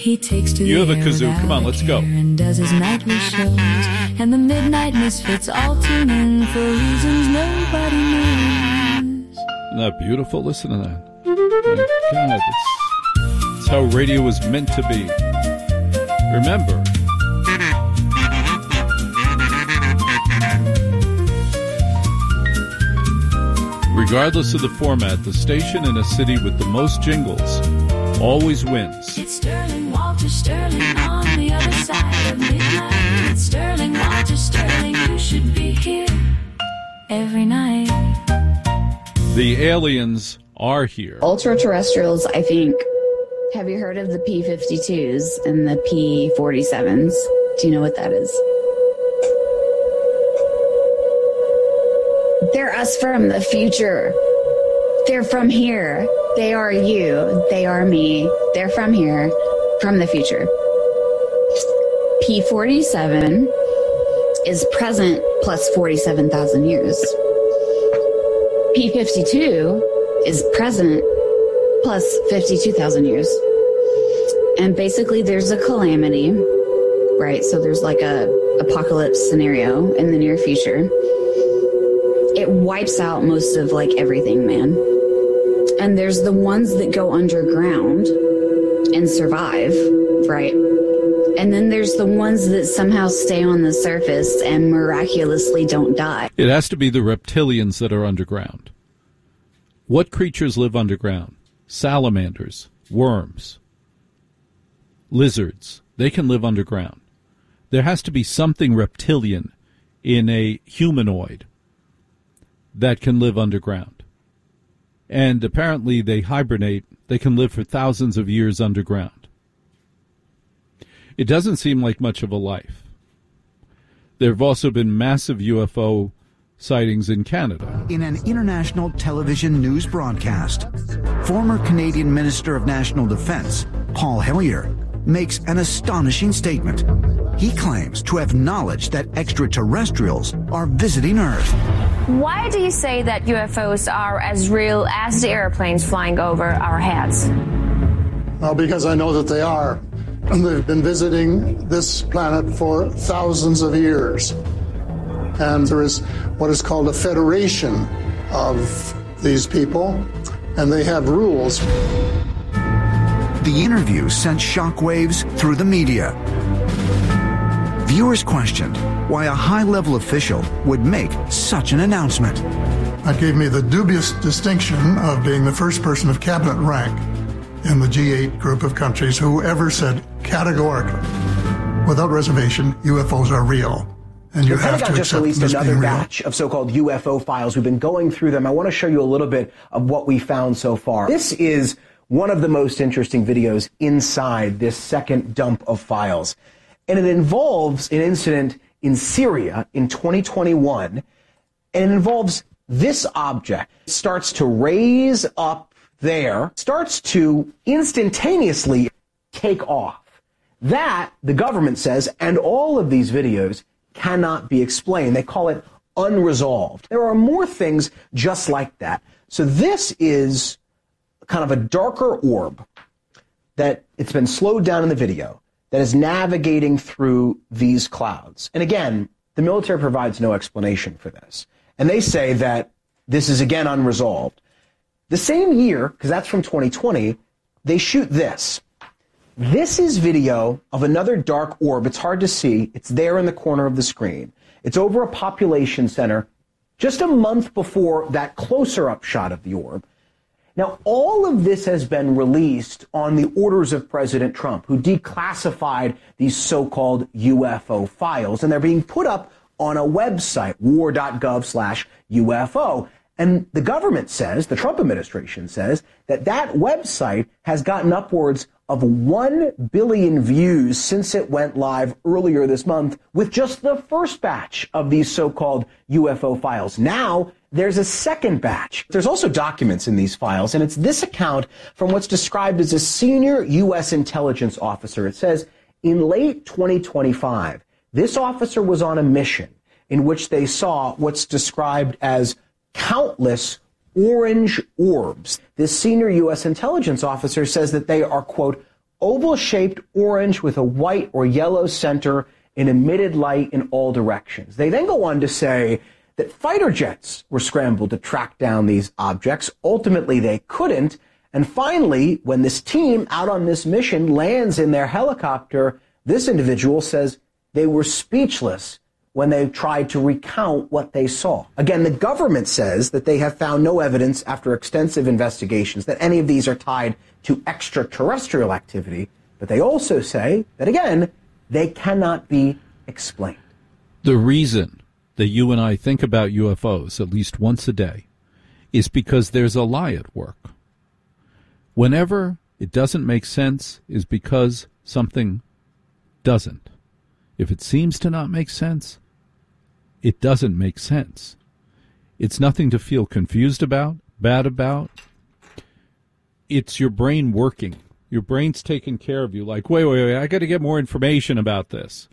He takes to You the have a kazoo. Come on, let's go. and does his nightly shows, and the Midnight Misfits all tune in for reasons nobody knows. Isn't that beautiful? Listen to that. My God, it's how radio was meant to be. Remember, regardless of the format, the station in a city with the most jingles always wins. It's Sterling, Walter Sterling on the other side of midnight. It's Sterling, Walter Sterling, you should be here every night. The aliens are here. Ultra-terrestrials, I think. Have you heard of the P-52s and the P-47s? Do you know what that is? They're us from the future. They're from here. They are you. They are me. They're from here, from the future. P-47 is present plus 47,000 years. P-52 is present plus 52,000 years. And basically there's a calamity, right? So there's like a apocalypse scenario in the near future. It wipes out most of like everything, man. And there's the ones that go underground and survive, right? And then there's the ones that somehow stay on the surface and miraculously don't die. It has to be the reptilians that are underground. What creatures live underground? Salamanders, worms, lizards. They can live underground. There has to be something reptilian in a humanoid that can live underground. And apparently they hibernate. They can live for thousands of years underground. It doesn't seem like much of a life. There have also been massive UFO sightings in Canada. In an international television news broadcast, former Canadian Minister of National Defence, Paul Hellyer, makes an astonishing statement. He claims to have knowledge that extraterrestrials are visiting Earth. Why do you say that UFOs are as real as the airplanes flying over our heads? Well, because I know that they are. And they've been visiting this planet for thousands of years. And there is what is called a federation of these people, and they have rules. The interview sent shockwaves through the media. Viewers questioned why a high-level official would make such an announcement. That gave me the dubious distinction of being the first person of cabinet rank in the G8 group of countries who ever said categorically, without reservation, UFOs are real. And you have to just released another batch of so-called UFO files. We've been going through them. I want to show you a little bit of what we found so far. This is one of the most interesting videos inside this second dump of files. And it involves an incident in Syria in 2021. And it involves this object. It starts to raise up there, starts to instantaneously take off. That, the government says, and all of these videos cannot be explained. They call it unresolved. There are more things just like that. So this is kind of a darker orb that it's been slowed down in the video that is navigating through these clouds. And again, the military provides no explanation for this. And they say that this is again unresolved. The same year, because that's from 2020, they shoot this. This is video of another dark orb. It's hard to see. It's there in the corner of the screen. It's over a population center just a month before that closer up shot of the orb. Now, all of this has been released on the orders of President Trump, who declassified these so-called UFO files, and they're being put up on a website, war.gov/UFO. And the government says, the Trump administration says, that that website has gotten upwards of 1 billion views since it went live earlier this month with just the first batch of these so-called UFO files. Now, there's a second batch. There's also documents in these files, and it's this account from what's described as a senior U.S. intelligence officer. It says, in late 2025, this officer was on a mission in which they saw what's described as countless orange orbs. This senior U.S. intelligence officer says that they are, quote, oval-shaped orange with a white or yellow center and emitted light in all directions. They then go on to say that fighter jets were scrambled to track down these objects. Ultimately, they couldn't. And finally, when this team out on this mission lands in their helicopter, this individual says they were speechless when they tried to recount what they saw. Again, the government says that they have found no evidence after extensive investigations that any of these are tied to extraterrestrial activity, but they also say that, again, they cannot be explained. The reason that you and I think about UFOs at least once a day is because there's a lie at work. Whenever it doesn't make sense is because something doesn't. If it seems to not make sense, it doesn't make sense. It's nothing to feel confused about, bad about. It's your brain working. Your brain's taking care of you. Like, wait, I got to get more information about this.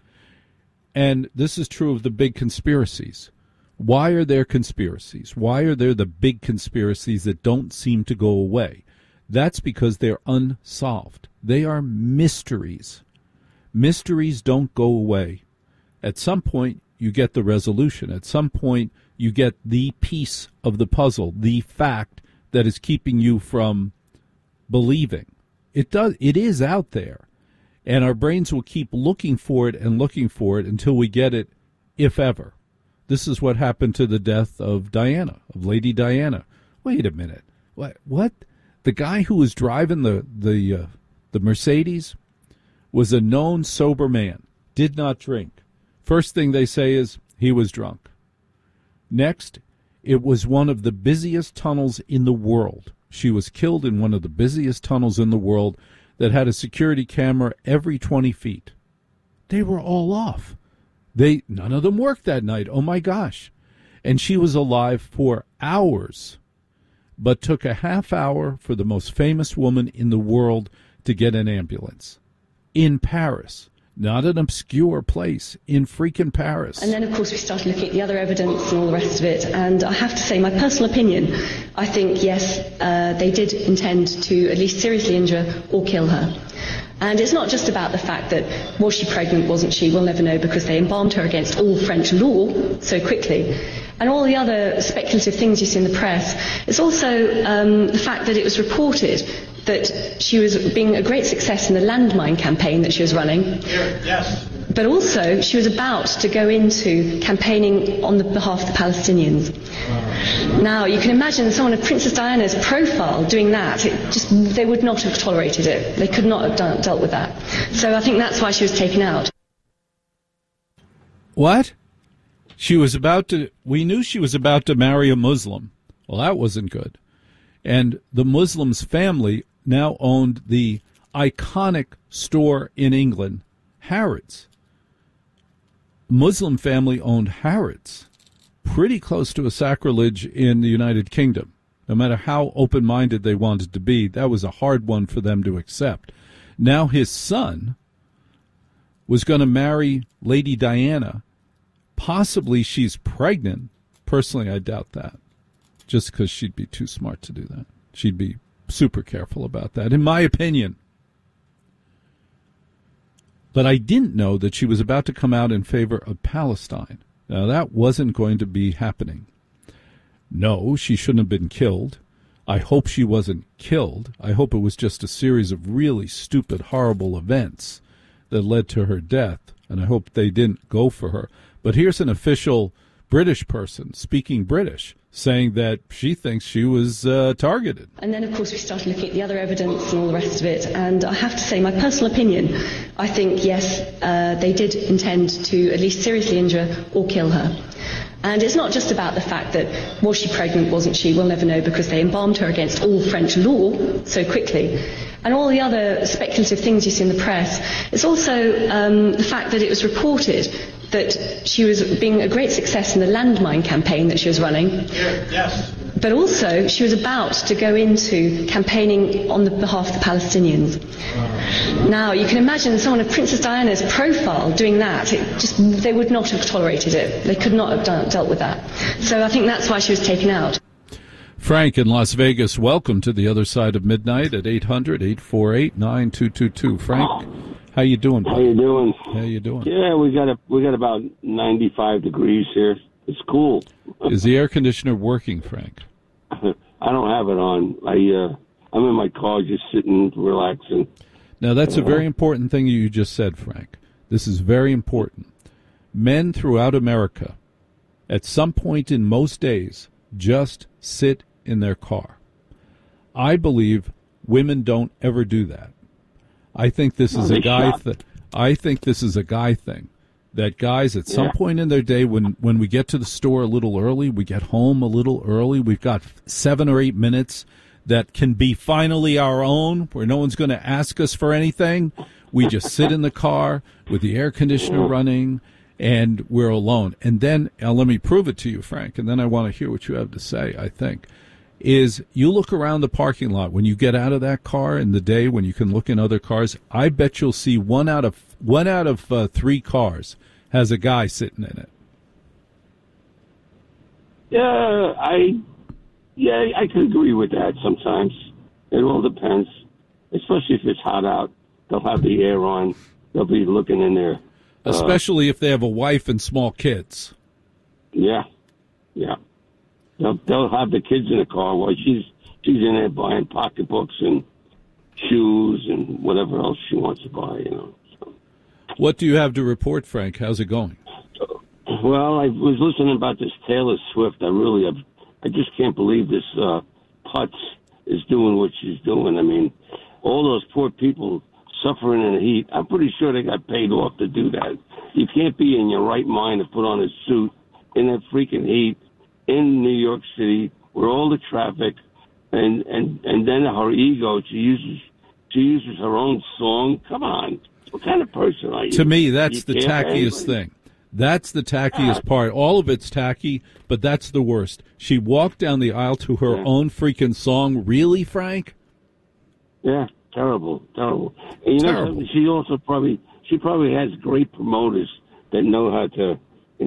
And this is true of the big conspiracies. Why are there conspiracies? Why are there the big conspiracies that don't seem to go away? That's because they're unsolved. They are mysteries. Mysteries don't go away. At some point, you get the resolution. At some point, you get the piece of the puzzle, the fact that is keeping you from believing. It is out there. And our brains will keep looking for it until we get it, if ever. This is what happened to the death of Diana, of Lady Diana. Wait a minute. What? The guy who was driving the Mercedes was a known sober man, did not drink. First thing they say is he was drunk. Next, it was one of the busiest tunnels in the world. She was killed in one of the busiest tunnels in the world that had a security camera every 20 feet. They were all off. None of them worked that night. Oh, my gosh. And she was alive for hours, but took a half hour for the most famous woman in the world to get an ambulance. In Paris. Not an obscure place, in freaking Paris. And then, of course, we started looking at the other evidence and all the rest of it. And I have to say, my personal opinion, I think, yes, they did intend to at least seriously injure or kill her. And it's not just about the fact that, was she pregnant, wasn't she? We'll never know because they embalmed her against all French law so quickly. And all the other speculative things you see in the press. It's also the fact that it was reported that she was being a great success in the landmine campaign that she was running. Yes. But also, she was about to go into campaigning on the behalf of the Palestinians. Now, you can imagine someone of Princess Diana's profile doing that. They would not have tolerated it. They could not have dealt with that. So I think that's why she was taken out. What? We knew she was about to marry a Muslim. Well, that wasn't good. And the Muslim's family now owned the iconic store in England, Harrods. Muslim family owned Harrods. Pretty close to a sacrilege in the United Kingdom. No matter how open-minded they wanted to be, that was a hard one for them to accept. Now his son was going to marry Lady Diana. Possibly she's pregnant. Personally, I doubt that. Just because she'd be too smart to do that. She'd be super careful about that, in my opinion. But I didn't know that she was about to come out in favor of Palestine. Now, that wasn't going to be happening. No, she shouldn't have been killed. I hope she wasn't killed. I hope it was just a series of really stupid, horrible events that led to her death, and I hope they didn't go for her. But here's an official British person, speaking British, saying that she thinks she was targeted. And then, of course, we started looking at the other evidence and all the rest of it. And I have to say, my personal opinion, I think, yes, they did intend to at least seriously injure or kill her. And it's not just about the fact that, was she pregnant, wasn't she? We'll never know because they embalmed her against all French law so quickly. And all the other speculative things you see in the press. It's also the fact that it was reported that she was being a great success in the landmine campaign that she was running. Yes. But also, she was about to go into campaigning on the behalf of the Palestinians. Now, you can imagine someone of Princess Diana's profile doing that. They would not have tolerated it. They could not have dealt with that. So I think that's why she was taken out. Frank in Las Vegas, welcome to the other side of midnight at 800-848-9222. Frank, how you doing, buddy? How you doing? How you doing? Yeah, we got about 95 degrees here. It's cool. Is the air conditioner working, Frank? I don't have it on. I'm in my car just sitting, relaxing. Now, that's a very important thing you just said, Frank. This is very important. Men throughout America, at some point in most days, just sit in their car. I believe women don't ever do that. I think this is a guy I think this is a guy thing. That guys at some point in their day, when we get to the store a little early, we get home a little early, we've got 7 or 8 minutes that can be finally our own, where no one's going to ask us for anything. We just sit in the car with the air conditioner running, and we're alone. And then, let me prove it to you, Frank, and then I want to hear what you have to say, I think, is you look around the parking lot when you get out of that car in the day when you can look in other cars. I bet you'll see one out of 3 cars has a guy sitting in it. I can agree with that sometimes. It all depends, especially if it's hot out. They'll have the air on. They'll be looking in there. Especially if they have a wife and small kids. Yeah. They'll have the kids in the car while she's in there buying pocketbooks and shoes and whatever else she wants to buy, So. What do you have to report, Frank? How's it going? Well, I was listening about this Taylor Swift. I just can't believe this putz is doing what she's doing. I mean, all those poor people suffering in the heat. I'm pretty sure they got paid off to do that. You can't be in your right mind to put on a suit in that freaking heat in New York City where all the traffic and then her ego. She uses her own song. Come on, what kind of person are you? To me, that's the tackiest thing. That's the tackiest part. All of it's tacky, but that's the worst. She walked down the aisle to her own freaking song. Really, Frank? Yeah, terrible. And terrible. She also probably has great promoters that know how to,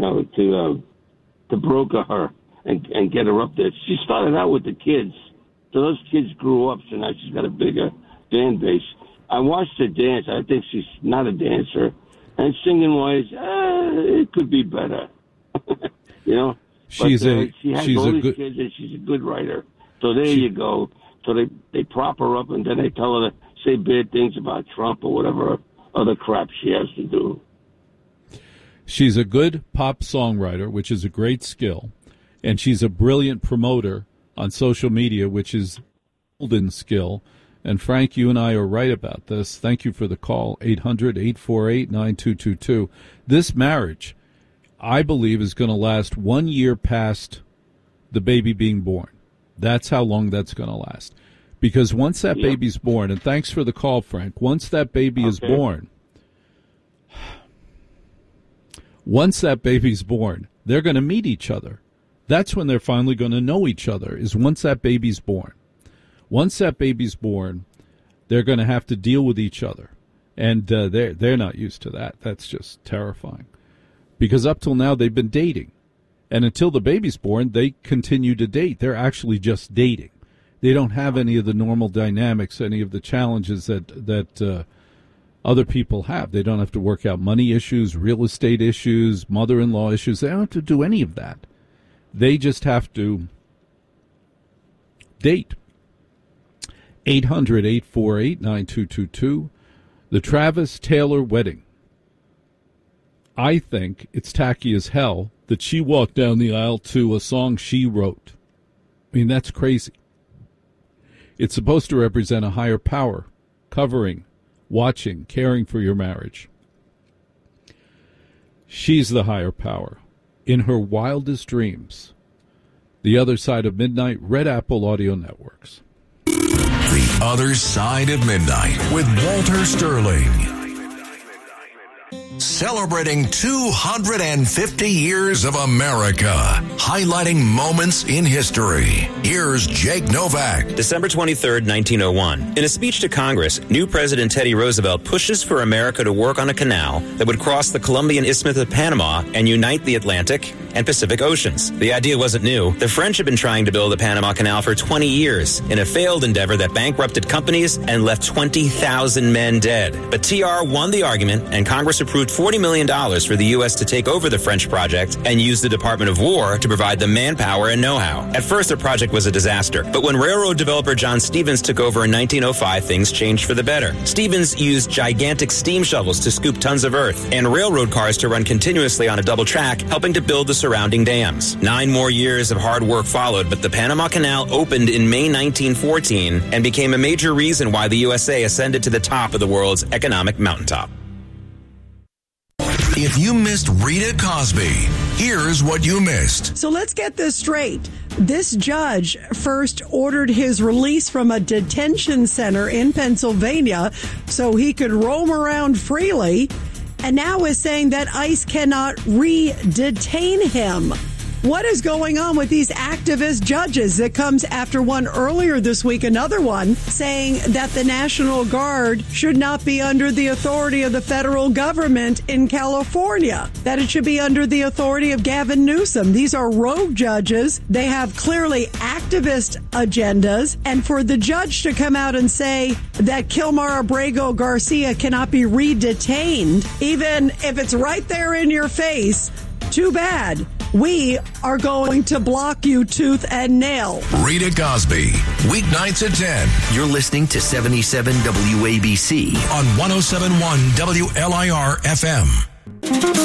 to broker her and get her up there. She started out with the kids, so those kids grew up. So now she's got a bigger fan base. I watched her dance. I think she's not a dancer. And singing-wise, it could be better, She has all these kids, and she's a good writer. So there you go. So they prop her up, and then they tell her to say bad things about Trump or whatever other crap she has to do. She's a good pop songwriter, which is a great skill, and she's a brilliant promoter on social media, which is a golden skill. And, Frank, you and I are right about this. Thank you for the call, 800-848-9222. This marriage, I believe, is going to last 1 year past the baby being born. That's how long that's going to last. Because once that baby's born, and thanks for the call, Frank, once that baby is born, they're going to meet each other. That's when they're finally going to know each other, is once that baby's born. Once that baby's born, they're going to have to deal with each other. And they're not used to that. That's just terrifying. Because up till now, they've been dating. And until the baby's born, they continue to date. They're actually just dating. They don't have any of the normal dynamics, any of the challenges that other people have. They don't have to work out money issues, real estate issues, mother-in-law issues. They don't have to do any of that. They just have to date. 800-848-9222. The Travis Taylor wedding. I think it's tacky as hell that she walked down the aisle to a song she wrote. I mean, that's crazy. It's supposed to represent a higher power, covering, watching, caring for your marriage. She's the higher power. In her wildest dreams. The Other Side of Midnight, Red Apple Audio Networks. The Other Side of Midnight with Walter Sterling. Celebrating 250 years of America, highlighting moments in history. Here's Jake Novak. December 23rd, 1901. In a speech to Congress, new President Teddy Roosevelt pushes for America to work on a canal that would cross the Columbian Isthmus of Panama and unite the Atlantic and Pacific Oceans. The idea wasn't new. The French had been trying to build the Panama Canal for 20 years in a failed endeavor that bankrupted companies and left 20,000 men dead. But TR won the argument, and Congress approved $40 million for the U.S. to take over the French project and use the Department of War to provide the manpower and know-how. At first, the project was a disaster, but when railroad developer John Stevens took over in 1905, things changed for the better. Stevens used gigantic steam shovels to scoop tons of earth and railroad cars to run continuously on a double track, helping to build the surrounding dams. 9 more years of hard work followed, but the Panama Canal opened in May 1914 and became a major reason why the USA ascended to the top of the world's economic mountaintop. If you missed Rita Cosby, here's what you missed. So let's get this straight. This judge first ordered his release from a detention center in Pennsylvania so he could roam around freely, and now is saying that ICE cannot re-detain him. What is going on with these activist judges? That comes after one earlier this week, another one, saying that the National Guard should not be under the authority of the federal government in California, that it should be under the authority of Gavin Newsom. These are rogue judges. They have clearly activist agendas. And for the judge to come out and say that Kilmar Abrego Garcia cannot be re-detained, even if it's right there in your face, too bad. We are going to block you tooth and nail. Rita Cosby, weeknights at 10. You're listening to 77 WABC on 107.1 WLIR FM.